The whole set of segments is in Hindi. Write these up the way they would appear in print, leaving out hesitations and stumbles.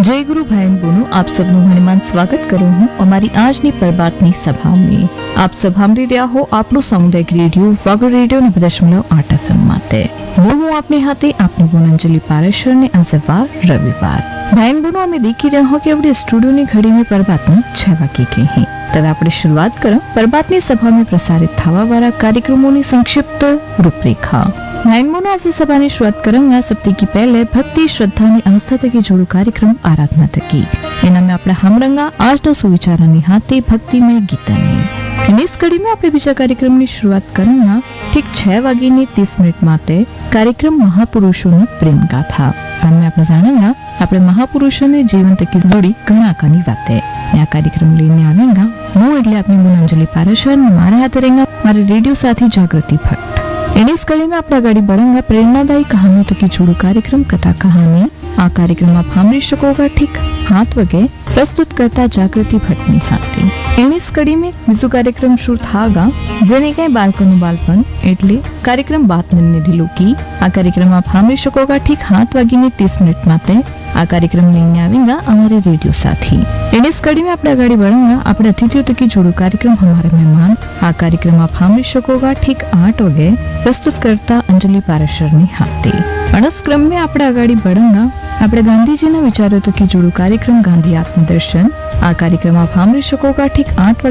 जय गुरु भाई बहनों, आप सबનું મહેમાન સ્વાગત કરું હું અમારી આજની પરબાતની સભામાં। આપ સભા સાંભળી રહ્યા હો આપણું સામુદાયિક રેડિયો વાગડ રેડિયો 90.8 FM માટે। હું આપની હાથે આપની ગુણંજલિ પારેશર ને આજે વાર રવિવાર। ભાઈ બહેનો, અમે દેખી રહ્યા હો કે આપણે સ્ટુડિયોની ઘડી में પરબાતના 6 વાગે के हैं। तब આપણે शुरुआत करें परबातनी सभा में प्रसारित थवा वाला कार्यक्रमों की संक्षिप्त रूपरेखा। नाइनमोनो आज सभा ने शुरुआत करेंगे सप्ताह की पहले भक्ति श्रद्धा ने आस्था तकी जोड़ो कार्यक्रम आराधना तकी एना में अपना हमरंगा आज न सुविचारानी हाथे भक्तिमय गीतानी। इस कड़ी में अपने बीजा कार्यक्रम की शुरुआत करेंगे ठीक 6:30 माटे कार्यक्रम महापुरुषों ने प्रेम गाथा। में अपने जानेंगे अपने महापुरुषों ने जीवन तकी जोड़ी घना कानी बातें। आ कार्यक्रम लेने आवेगा હું એટલે આપની ગુણંજલિ પારેશર મારા હાથે रहेगा मारे रेडियो साथी जागृति भट्ट। इस कड़ी में अपना गाड़ी बढ़ेगा प्रेरणादायी कहानी तो की जुड़ो कार्यक्रम कथा कहानी। आ कार्यक्रम आप सांभળી શકોગા ठीक 7 वागे प्रस्तुत करता जागृति भट्ट ની હાથે। इस कड़ी में बीजो कार्यक्रम शुरू थागा जेने कई बालकोનું બાળપણ એટલે कार्यक्रम बातमन ने दिलो की। आ कार्यक्रम आप सांभળી શકોગા ठीक 7:30 माटे। आ कार्यक्रम लेने आवेगा हमारे रेडियो साथी। इस कड़ी में अपना गाड़ी बढ़ेगा अपने अतिथियों तक की जोड़ो कार्यक्रम हमारे मेहमान। आ कार्यक्रम आप सांभળી શકોગા ठीक 8 वागे प्रस्तुत करता अंजलि पारेशर ની હાથે। अनस क्रम में अपना गाड़ी बढ़ेगा अपने गांधी जी ने विचारों तक की जोड़ो कार्यक्रम गांधी आत्मदर्शन। आ कार्यक्रम आप सांभળી શકોગા ठीक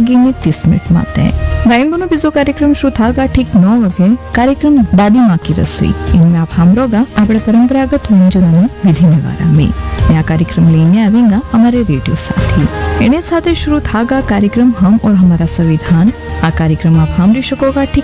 8:30 माटे। भाई बहनों, बीजो कार्यक्रम शुरू थागा ठीक 9 वागे कार्यक्रम दादी माँ की रसोई। इनमें आप सांभળોગા अपने परंपरागत व्यंजनों विधि निवारा में। यह कार्यक्रम लेने आवेगा हमारे रेडियो साथी। इन्हें साथ शुरू थागा कार्यक्रम हम और हमारा संविधान। आ कार्यक्रम आप सांभળી શકોગા ठीक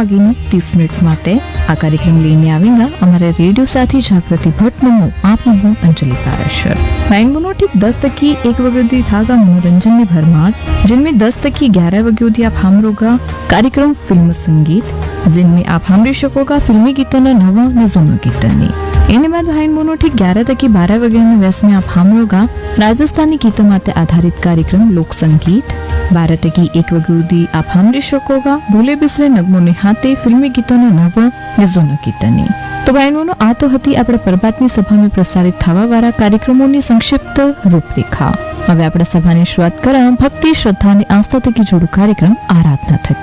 9:30 माटे। आ कार्यक्रम लेने आवेगा हमारे रेडियो साथी जागृति भट्ट नो आप अंजलि पारेशर। भाई बहनों, ठीक 10 तकी 1 वागे थागा मनोरंजन में भरमार, जिनमें 10 तकी 11 वागे आप सांभળોગા कार्यक्रम फिल्म संगीत, जिनमें आप सांभળી શકોગા फिल्मी गीतों नवा ने जूना गीतों। एने बाद भाई बहनों, ठीक 11 तकी 12 वागे वेस में आप सांभળોગા राजस्थानी गीतों माटे आधारित कार्यक्रम लोक संगीत। 12 तकी 1 वागे आप सांभળી શકોગા भूले बिसरे नगमों ने हाथे फिल्मी गीतों नवा ने जूना गीतों। तो भाई बहनों, आ तो हती आपणे परबातनी सभा में प्रसारित थवा वाला कार्यक्रमों की संक्षिप्त रूपरेखा। हवे आपणे सभा की शुरुआत करा भक्ति श्रद्धा ने आस्था तकी जोड़ो कार्यक्रम आराधना थकी।